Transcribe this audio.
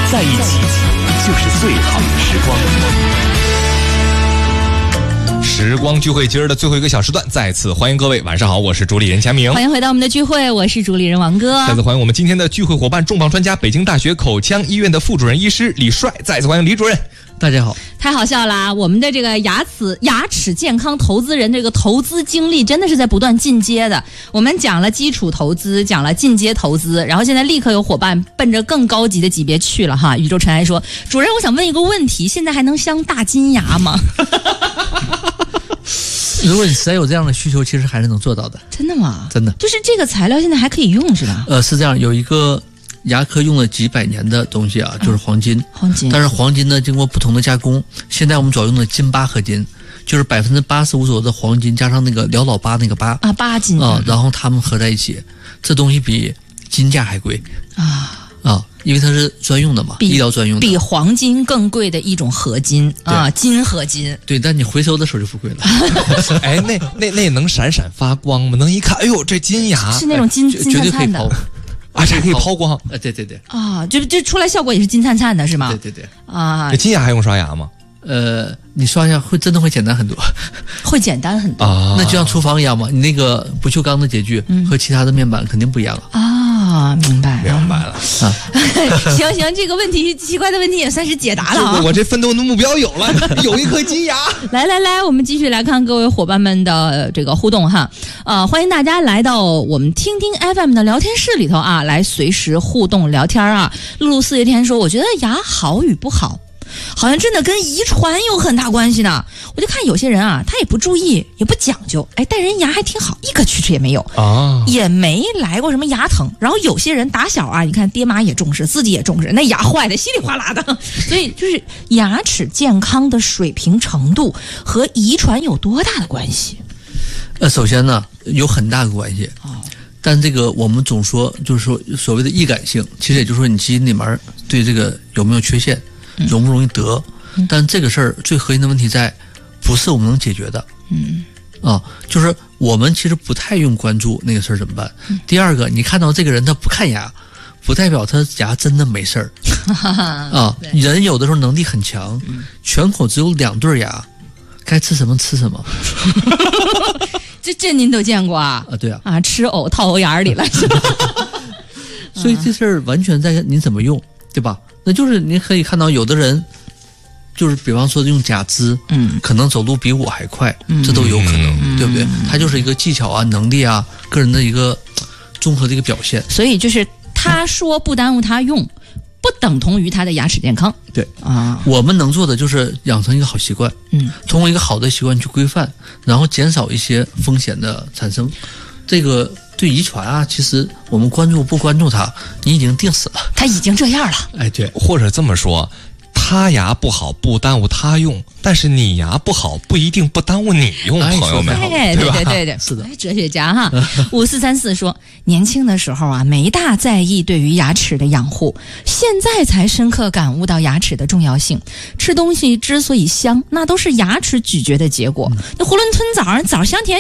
在一起就是最好的时光。时光聚会今儿的最后一个小时段，再次欢迎各位，晚上好，我是主理人佳明， 欢迎回到我们的聚会，我是主理人王哥。 再次欢迎我们今天的聚会伙伴，重磅专家，北京大学口腔医院的副主任医师李帅，再次欢迎李主任。 大家好。 太好笑啦！我们的这个牙齿健康投资人这个投资经历真的是在不断进阶的。我们讲了基础投资，讲了进阶投资，然后现在立刻有伙伴奔着更高级的级别去了哈。宇宙尘埃说：“主任，我想问一个问题，现在还能镶大金牙吗？” 如果你实在有这样的需求，其实还是能做到的。 真的吗？ 真的。 就是这个材料现在还可以用是吧？ 是这样，有一个牙科用了几百年的东西啊，就是黄金。 黄金。 但是黄金呢，经过不同的加工，现在我们主要用的金八合金，就是85%左右的黄金加上那个潦老八那个八啊八金啊，然后它们合在一起，这东西比金价还贵啊，因为它是专用的嘛，医疗专用的， 比黄金更贵的一种合金啊，金合金。 对，但你回收的时候就不贵了。 哎，那能闪闪发光吗？能一看，哎呦，这金牙是那种金绝对可以抛啊，这可以抛光啊！对啊，就出来效果也是金灿灿的，是吗？ 对啊， 这金牙还用刷牙吗？ 你刷一下真的会简单很多， 会简单很多啊。 那就像厨房一样嘛，你那个不锈钢的洁具和其他的面板肯定不一样了啊。明白了啊。 行，这个问题奇怪的问题也算是解答了啊。 我这奋斗的目标有了，有一颗金牙。 来，我们继续来看各位伙伴们的这个互动哈。欢迎大家来到我们听听 FM 的聊天室里头啊，来随时互动聊天啊。露露四月天说，我觉得牙好与不好，好像真的跟遗传有很大关系呢。我就看有些人啊，他也不注意，也不讲究，哎，但人牙还挺好，一个龋齿也没有啊，也没来过什么牙疼。然后有些人打小啊，你看爹妈也重视，自己也重视，那牙坏的稀里哗啦的。所以就是牙齿健康的水平程度和遗传有多大的关系？ 首先呢，有很大的关系。但这个我们总说，就是说所谓的易感性，其实也就是说你基因里面对这个有没有缺陷，容不容易得。但这个事儿最核心的问题在，不是我们能解决的。就是我们其实不太用关注那个事儿怎么办。第二个，你看到这个人他不看牙，不代表他牙真的没事儿啊。人有的时候能力很强，全口只有2对牙，该吃什么吃什么。 这您都见过啊？ 对啊。 啊，吃藕套藕眼里了。 所以这事儿完全在您怎么用，对吧？那就是您可以看到有的人，就是比方说用假肢，可能走路比我还快，这都有可能，对不对？它就是一个技巧啊、能力啊、个人的一个综合的一个表现。 所以就是他说不耽误他用，不等同于他的牙齿健康。 对啊，我们能做的就是养成一个好习惯，通过一个好的习惯去规范，然后减少一些风险的产生。这个对遗传啊，其实我们关注不关注它，你已经定死了， 他已经这样了。 哎，对， 或者这么说，他牙不好不耽误他用，但是你牙不好不一定不耽误你用，朋友们， 对， 是的， 哲学家哈。5434说，年轻的时候啊，没大在意对于牙齿的养护，现在才深刻感悟到牙齿的重要性。吃东西之所以香，那都是牙齿咀嚼的结果。那囫囵吞枣香甜。